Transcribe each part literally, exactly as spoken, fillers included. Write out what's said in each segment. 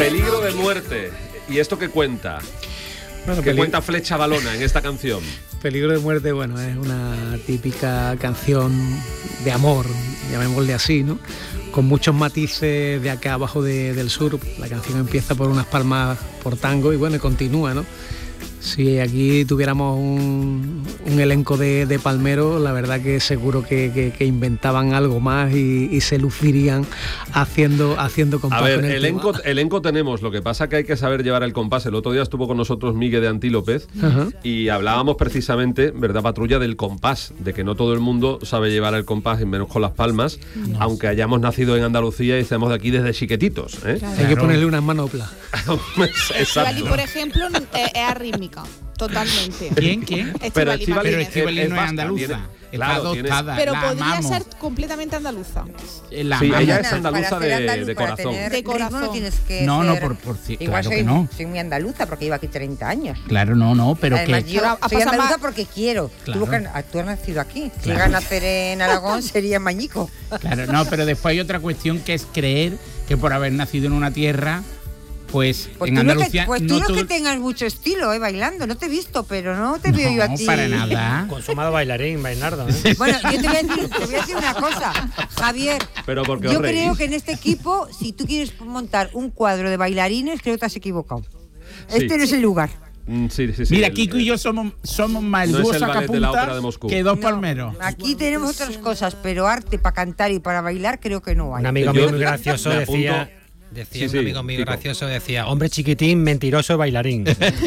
Peligro de muerte. ¿Y esto qué cuenta? Bueno, ¿Qué peli- cuenta Flecha Balona en esta canción? Peligro de muerte, bueno, es una típica canción de amor, llamémosle así, ¿no? Con muchos matices de acá abajo de, del sur. La canción empieza por unas palmas por tango y bueno, y continúa, ¿no? Si aquí tuviéramos un, un elenco de, de palmeros, la verdad que seguro que, que, que inventaban algo más y, y se lucirían haciendo, haciendo compás. A ver, con el elenco, tema. elenco tenemos, lo que pasa que hay que saber llevar el compás. El otro día estuvo con nosotros Miguel de Antílopez Ajá. y hablábamos precisamente, ¿verdad, Patrulla?, del compás, de que no todo el mundo sabe llevar el compás, y menos con las palmas, no. Aunque hayamos nacido en Andalucía y estemos de aquí desde chiquititos, ¿eh? Claro. Hay que ponerle unas manoplas. Estivali, por ejemplo, es arrítmica. Totalmente. ¿Quién? ¿Quién? Pero Estivali Pero Martínez. Estivali no es andaluza. Tiene, Está claro, adoptada. Pero la podría amamos. ser completamente andaluza. La Sí, amamos. ella es andaluza Para ser de, andaluz, de para corazón. tener De ritmo corazón. no tienes que No, no, ser- por, por sí, Igual claro soy, que no. soy muy andaluza porque llevo aquí treinta años. Claro, no, no, pero Además, que... yo Pero ha soy pasado andaluza más- porque quiero. Claro. Tú, que- tú has nacido aquí. Si Claro. llegas a nacer en Aragón sería Mañico. Claro, no, pero después hay otra cuestión que es creer que por haber nacido en una tierra, pues, Pues en tú no, Andalucía que, pues tú no no todo- que tengas mucho estilo, eh, bailando. No te he visto, pero no te No, veo yo a ti. para nada. Consumado bailarín, Bernardo, ¿eh? Bueno, yo te voy a decir, te voy a decir una cosa, Javier. Pero porque Yo os reís. creo que en este equipo, si tú quieres montar un cuadro de bailarines, creo que te has equivocado. Este Sí. no es el lugar. Mm, sí, sí, sí, Mira, el- Kiko y yo somos, somos más No es dúo el ballet de la sacapuntas ópera de Moscú. que dos No, palmeros. Aquí tenemos otras cosas, pero arte para cantar y para bailar creo que no hay. Un amigo Yo mío muy gracioso me decía... apunto- Decía Sí, un sí, amigo mío Kiko. gracioso, decía, hombre chiquitín, mentiroso bailarín.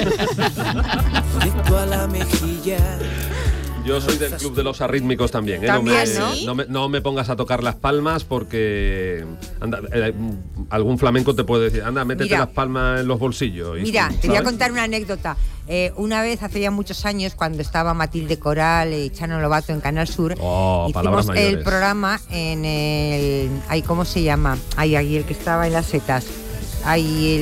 Yo soy del club de los arrítmicos también, ¿eh? También, no, me, ¿no? no, me, no me pongas a tocar las palmas porque anda, eh, algún flamenco te puede decir, anda, métete Mira. las palmas en los bolsillos. y- Mira, te voy a ¿sabes? contar una anécdota. Eh, una vez, hace ya muchos años, cuando estaba Matilde Coral y Chano Lobato en Canal Sur, Oh, palabras hicimos el mayores. programa en el... Ay, ¿cómo se llama? Ay, ahí el que estaba en las setas. Ay,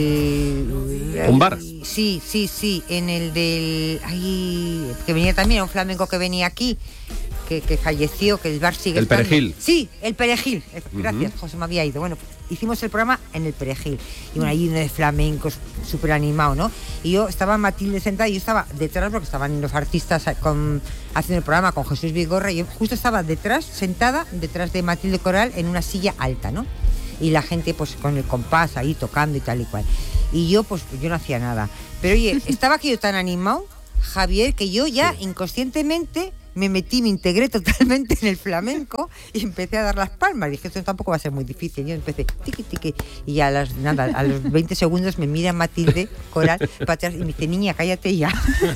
el... ¿Un bar? Sí, sí, sí, en el del... Ay, que venía también, un flamenco que venía aquí, que, que falleció, que el bar sigue El estando. Perejil. Sí, el Perejil. Eh, Gracias, José, me había ido. Bueno, hicimos el programa en el Perejil. Y bueno, ahí de flamencos, súper animado, ¿no? Y yo estaba Matilde sentada y yo estaba detrás, porque estaban los artistas con, haciendo el programa con Jesús Vigorra, y yo justo estaba detrás, sentada, detrás de Matilde Coral, en una silla alta, ¿no? Y la gente pues con el compás ahí tocando y tal y cual. Y yo pues yo no hacía nada. Pero oye, estaba aquello tan animado, Javier, que yo ya Sí. inconscientemente me metí, me integré totalmente en el flamenco y empecé a dar las palmas. Dije, esto tampoco va a ser muy difícil. Yo empecé tiqui tiqui y a las nada, a los veinte segundos me mira Matilde Coral para atrás y me dice, niña, cállate ya.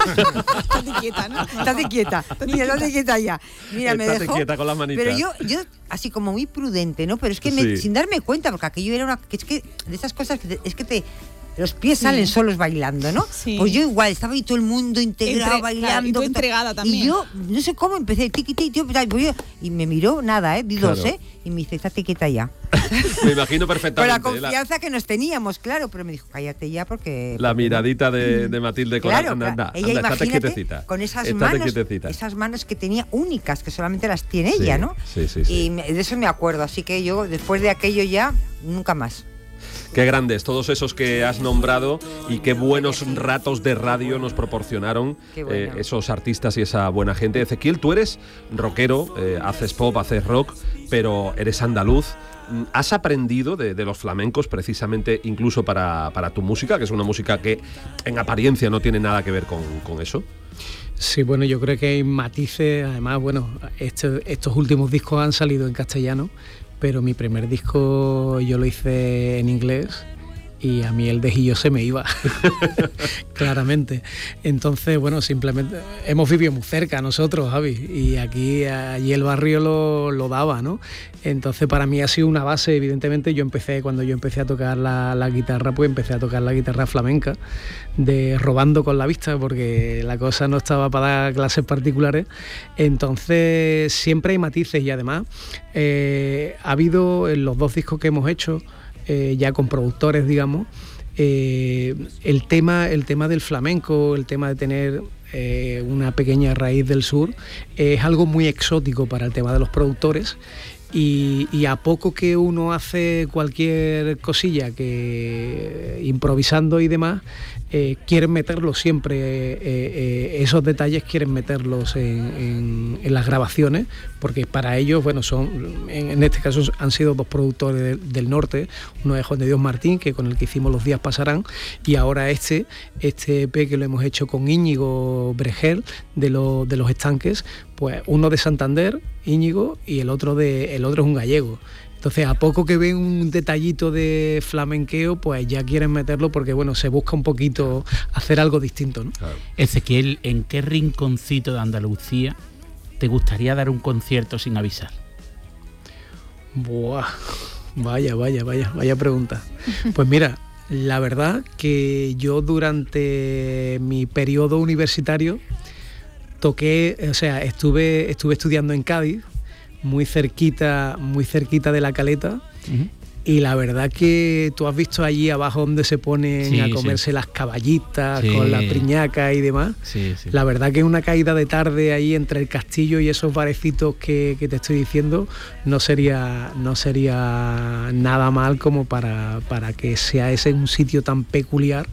Estate quieta, ¿no? Estate quieta, niña, estate quieta ya. Mira, me Estate dejó. quieta con las manitas. Pero yo, yo así como muy prudente, ¿no? Pero es que me- Sí. sin darme cuenta, porque aquello era una, que es que de esas cosas que te- es que te los pies salen solos bailando, ¿no? Sí. Pues yo igual, estaba ahí todo el mundo integrado Entre- bailando. claro, y tú tal. entregada también. Y yo, no sé cómo, empecé, tiqui, tiqui, tiqui, tal, pues yo- y me miró, nada, ¿eh? Di dos, Claro. ¿eh? Y me dice, estate quieta ya. Me imagino Con la perfectamente. confianza que nos teníamos, claro, pero me dijo, cállate ya porque... La, la miradita de, de Matilde Coral. Claro, anda, claro. anda, Ella, anda, estate imagínate, quietecita. con esas Estate manos, quietecita. esas manos que tenía únicas, que solamente las tiene Sí, ella, ¿no? sí, sí, sí. Y me- de eso me acuerdo, así que yo después de aquello ya, nunca más. Qué grandes, todos esos que has nombrado y qué buenos ratos de radio nos proporcionaron Qué bueno. eh, esos artistas y esa buena gente. Ezequiel, tú eres rockero, eh, haces pop, haces rock, pero eres andaluz. Mm, ¿Has aprendido de, de los flamencos precisamente incluso para, para tu música, que es una música que en apariencia no tiene nada que ver con, con eso? Sí, bueno, yo creo que hay matices. Además, bueno, este- estos últimos discos han salido en castellano, pero mi primer disco yo lo hice en inglés y a mí el dejillo se me iba, claramente. Entonces, bueno, simplemente hemos vivido muy cerca nosotros, Javi, y aquí, allí el barrio lo, lo daba, ¿no? Entonces, para mí ha sido una base. Evidentemente, yo empecé, cuando yo empecé a tocar la, la guitarra, pues empecé a tocar la guitarra flamenca, de robando con la vista, porque la cosa no estaba para dar clases particulares. Entonces, siempre hay matices y además eh, ha habido en los dos discos que hemos hecho, eh, ya con productores, digamos, eh, el tema, el tema del flamenco, el tema de tener eh, una pequeña raíz del sur, eh, es algo muy exótico para el tema de los productores. Y, y a poco que uno hace cualquier cosilla que improvisando y demás, eh, quieren meterlos siempre, eh, eh, esos detalles quieren meterlos en, en, en las grabaciones, porque para ellos, bueno, son, en, en este caso han sido dos productores de, del norte, uno es Juan de Dios Martín, que con el que hicimos Los días pasarán, y ahora este, este E P que lo hemos hecho con Íñigo Bregel de, lo, de Los Estanques, pues uno de Santander, Íñigo, y el otro de el otro es un gallego. Entonces, a poco que ven un detallito de flamenqueo, pues ya quieren meterlo porque, bueno, se busca un poquito hacer algo distinto, ¿no? Claro. Ezequiel, ¿en qué rinconcito de Andalucía te gustaría dar un concierto sin avisar? Buah, vaya, vaya, vaya, vaya pregunta. Pues mira, la verdad que yo durante mi periodo universitario toqué, o sea, estuve, estuve estudiando en Cádiz, muy cerquita, muy cerquita de La Caleta, uh-huh. Y la verdad que tú has visto allí abajo donde se ponen sí, a comerse sí. las caballitas sí. con la priñaca y demás. Sí, sí. La verdad que una caída de tarde ahí entre el castillo y esos barecitos que, que te estoy diciendo no sería, no sería nada mal como para, para que sea ese un sitio tan peculiar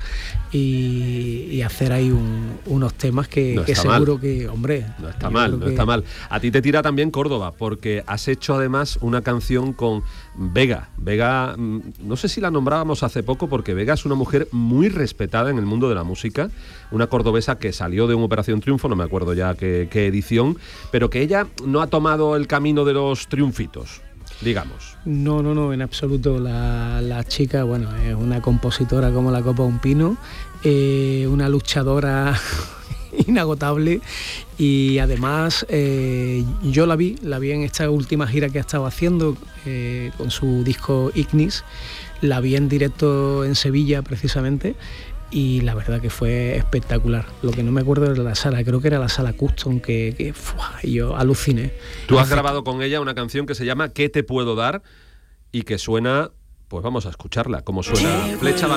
y, y hacer ahí un, unos temas que, no que seguro mal. que, hombre... No está mal, no que... está mal. A ti te tira también Córdoba, porque has hecho además una canción con Vega. Vega, no sé si la nombrábamos hace poco, porque Vega es una mujer muy respetada en el mundo de la música, una cordobesa que salió de un Operación Triunfo, no me acuerdo ya qué, qué edición, pero que ella no ha tomado el camino de los triunfitos, digamos. No, no, no, en absoluto. La, la chica, bueno, es una compositora como la copa de un pino, eh, una luchadora inagotable, y además eh, yo la vi, la vi en esta última gira que ha estado haciendo eh, con su disco Ignis, la vi en directo en Sevilla precisamente, y la verdad que fue espectacular. Lo que no me acuerdo era la sala, creo que era la sala Custom, que, que ¡fua! Yo aluciné. Tú has grabado con ella una canción que se llama ¿Qué te puedo dar? Y que suena, pues vamos a escucharla, como suena Flecha